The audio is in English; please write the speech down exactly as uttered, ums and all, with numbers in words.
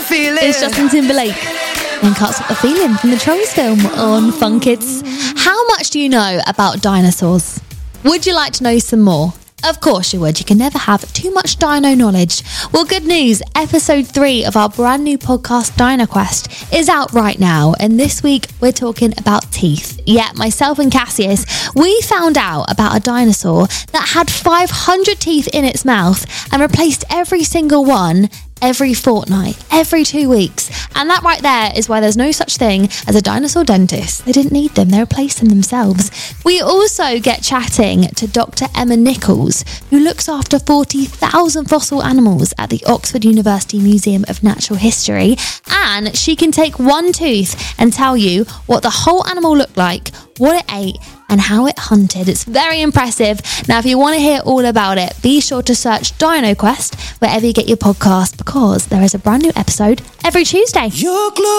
feeling. It's Justin Timberlake and Can't Stop the Feeling from the Trolls film on Fun Kids. How much do you know about dinosaurs? Would you like to know some more? Of course you would. You can never have too much dino knowledge. Well, good news. Episode three of our brand new podcast, Dino Quest, is out right now. And this week, we're talking about teeth. Yeah, myself and Cassius, we found out about a dinosaur that had five hundred teeth in its mouth and replaced every single one every fortnight, every two weeks. And that right there is why there's no such thing as a dinosaur dentist. They didn't need them, they replaced them themselves. We also get chatting to Doctor Emma Nichols, who looks after forty thousand fossil animals at the Oxford University Museum of Natural History. And she can take one tooth and tell you what the whole animal looked like, what it ate, and how it hunted. It's very impressive. Now, if you want to hear all about it, be sure to search Dino Quest wherever you get your podcast, because there is a brand new episode every Tuesday. Your